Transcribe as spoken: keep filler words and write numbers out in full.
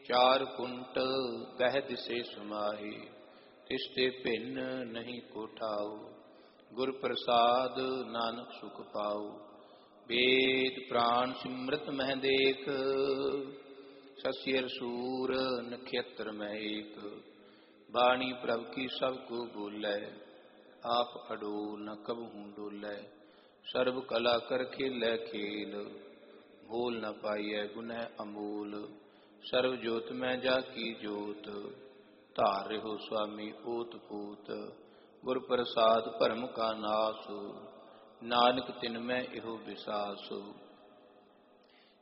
ਚਾਰ ਕੁੰਟ ਗਹਿ ਦਿਸੇ ਸਮਾਹੀ, ਤਿਸਤੇ ਭਿੰਨ ਨਹੀਂ ਕੋਠਾਉ। ਗੁਰ ਪ੍ਰਸਾਦ ਨਾਨਕ ਸੁਖ ਪਾਉ, ਵੇਦ ਪ੍ਰਾਣ ਸਿਮਰਤ ਮਹਿ ਦੇਖ। ਸਸਿਅਰ ਸੂਰ ਨਖੇਤਰ ਮਹਿ ਏਕ, ਬਾਣੀ ਪ੍ਰਭ ਕੀ ਸਭ ਕੋ ਬੋਲੇ। ਆਪ ਅਡੋਲ ਨ ਕਬਹੂ ਡੋਲੇ, ਸਰਬ ਕਲਾ ਕਰ ਖੇਲੇ ਖੇਲ। ਭੂਲ ਨ ਪਾਈਐ ਗੁਨਹਿ ਅਮੂਲ, ਸਰਬ ਜੋਤ ਮੈਂ ਜਾ ਕੀ ਜੋਤ। ਧਾਰ ਰਹਿਓ ਸੁਆਮੀ ਓਤ ਪੋਤ, ਗੁਰ ਪ੍ਰਸਾਦ ਭਰਮ ਕਾ ਨਾਸ। ਨਾਨਕ ਤਿਨ ਮੈਂ ਇਹੋ ਵਿਸਾਸ,